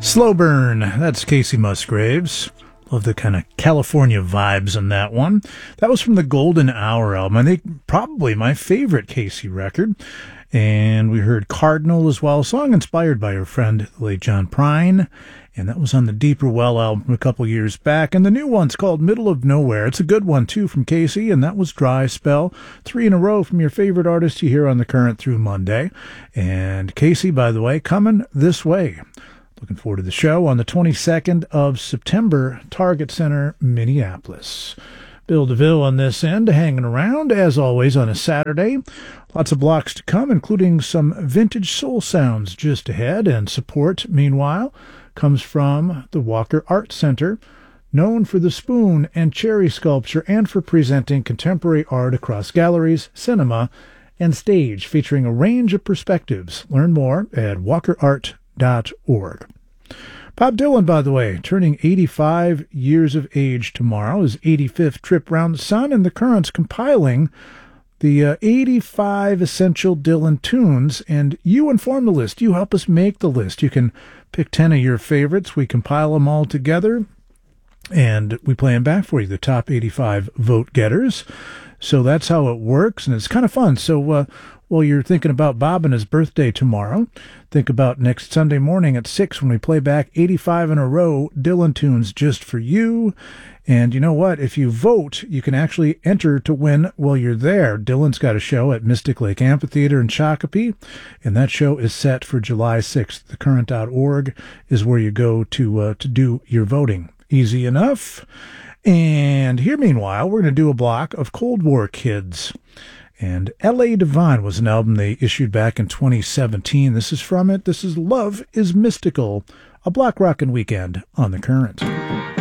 Slow Burn, that's Casey Musgraves. Love the kind of California vibes in that one. That was from the Golden Hour album. I think probably my favorite Casey record. And we heard Cardinal as well, a song inspired by her friend, the late John Prine. And that was on the Deeper Well album from a couple years back. And the new one's called Middle of Nowhere. It's a good one, too, from Casey. And that was Dry Spell. 3 in a row from your favorite artist you hear on The Current through Monday. And Casey, by the way, coming this way. Looking forward to the show on the 22nd of September, Target Center, Minneapolis. Bill DeVille on this end, hanging around, as always, on a Saturday. Lots of blocks to come, including some vintage soul sounds just ahead. And support, meanwhile, comes from the Walker Art Center, known for the spoon and cherry sculpture and for presenting contemporary art across galleries, cinema, and stage, featuring a range of perspectives. Learn more at walkerart.org. Bob Dylan, by the way, turning 85 years of age tomorrow, his 85th trip round the sun, and The Current's compiling the 85 essential Dylan tunes, and you inform the list. You help us make the list. You can pick 10 of your favorites. We compile them all together, and we play them back for you, the top 85 vote getters. So that's how it works, and it's kind of fun. So while you're thinking about Bob and his birthday tomorrow, think about next Sunday morning at 6 when we play back 85 in a row Dylan tunes just for you. And you know what? If you vote, you can actually enter to win while you're there. Dylan's got a show at Mystic Lake Amphitheater in Shakopee, and that show is set for July 6th. Thecurrent.org is where you go to do your voting. Easy enough. And here, meanwhile, we're going to do a block of Cold War kids. And L.A. Divine was an album they issued back in 2017. This is from it. This is Love is Mystical, a block rockin' weekend on The Current.